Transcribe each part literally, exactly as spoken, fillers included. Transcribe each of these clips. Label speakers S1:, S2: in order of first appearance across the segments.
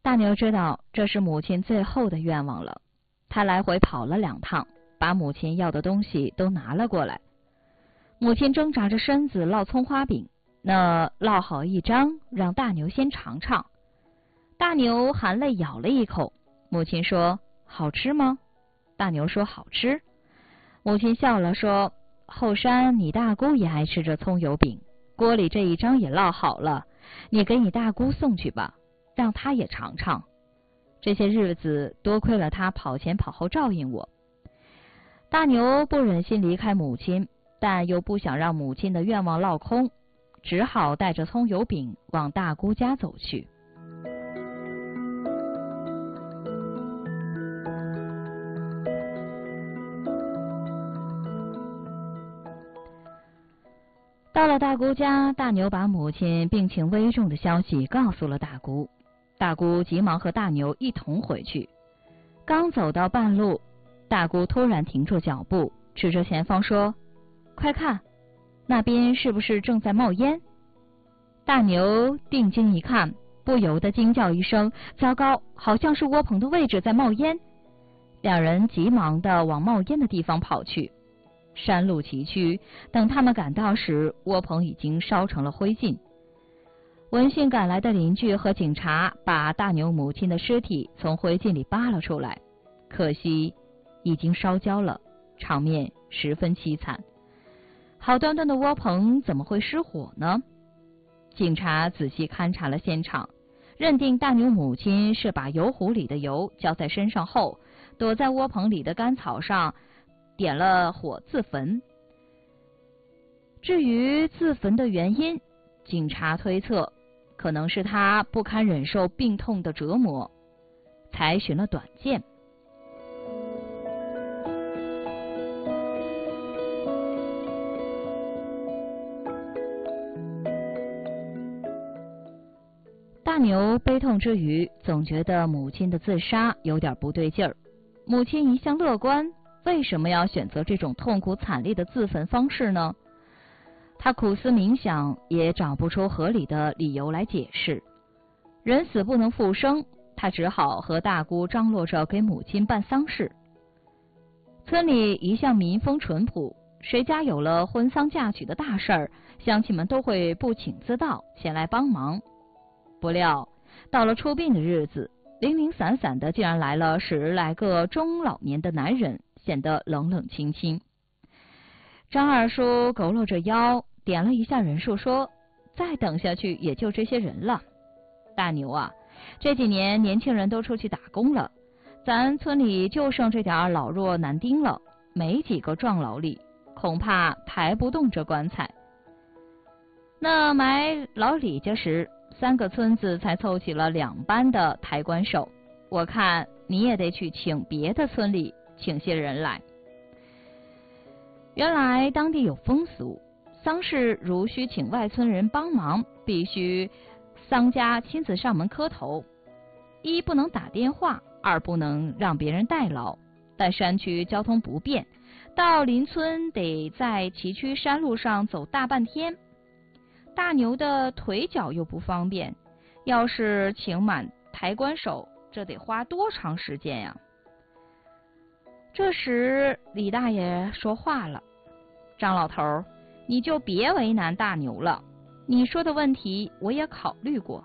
S1: 大牛知道这是母亲最后的愿望了，他来回跑了两趟，把母亲要的东西都拿了过来。母亲挣扎着身子烙葱花饼，那烙好一张，让大牛先尝尝。大牛含泪咬了一口，母亲说：“好吃吗？”大牛说：“好吃。”母亲笑了说：“后山你大姑也爱吃这葱油饼，锅里这一张也烙好了，你给你大姑送去吧，让她也尝尝。这些日子多亏了她跑前跑后照应我。”大牛不忍心离开母亲，但又不想让母亲的愿望落空，只好带着葱油饼往大姑家走去。到了大姑家，大牛把母亲病情危重的消息告诉了大姑。大姑急忙和大牛一同回去。刚走到半路，大姑突然停住脚步，指着前方说：“快看，那边是不是正在冒烟？”大牛定睛一看，不由得惊叫一声：“糟糕，好像是窝棚的位置在冒烟！”两人急忙地往冒烟的地方跑去。山路崎岖，等他们赶到时，窝棚已经烧成了灰烬。闻讯赶来的邻居和警察把大牛母亲的尸体从灰烬里扒了出来，可惜已经烧焦了，场面十分凄惨。好端端的窝棚怎么会失火呢？警察仔细勘察了现场，认定大牛母亲是把油壶里的油浇在身上后，躲在窝棚里的干草上点了火自焚。至于自焚的原因，警察推测可能是他不堪忍受病痛的折磨，采取了短剑。大牛悲痛之余，总觉得母亲的自杀有点不对劲儿。母亲一向乐观，为什么要选择这种痛苦惨烈的自焚方式呢？他苦思冥想，也找不出合理的理由来解释。人死不能复生，他只好和大姑张罗着给母亲办丧事。村里一向民风淳朴，谁家有了婚丧嫁娶的大事儿，乡亲们都会不请自到前来帮忙。不料到了出殡的日子，零零散散的竟然来了十来个中老年的男人，显得冷冷清清。张二叔佝偻着腰，点了一下人数，说：“再等下去也就这些人了。大牛啊，这几年年轻人都出去打工了，咱村里就剩这点老弱男丁了，没几个壮劳力，恐怕抬不动这棺材。那埋老李家时，三个村子才凑齐了两班的抬棺手，我看你也得去请别的村里请些人来。”原来当地有风俗，丧事如需请外村人帮忙，必须丧家亲自上门磕头。一不能打电话，二不能让别人代劳。但山区交通不便，到邻村得在崎岖山路上走大半天。大牛的腿脚又不方便，要是请满抬棺手，这得花多长时间呀？这时李大爷说话了：“张老头，你就别为难大牛了，你说的问题我也考虑过，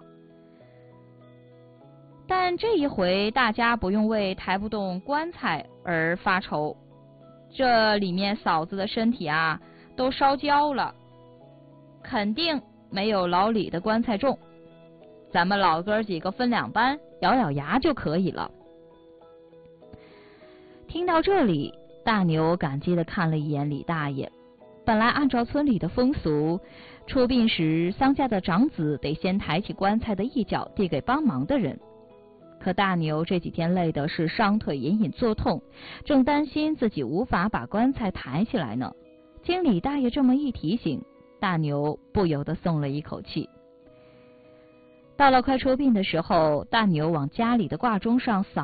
S1: 但这一回大家不用为抬不动棺材而发愁，这里面嫂子的身体啊都烧焦了，肯定没有老李的棺材重，咱们老哥几个分两班，咬咬牙就可以了。”听到这里，大牛感激地看了一眼李大爷。本来按照村里的风俗，出殡时丧家的长子得先抬起棺材的一角递给帮忙的人。可大牛这几天累的是伤腿隐隐作痛，正担心自己无法把棺材抬起来呢。经李大爷这么一提醒，大牛不由得松了一口气。到了快出殡的时候，大牛往家里的挂钟上扫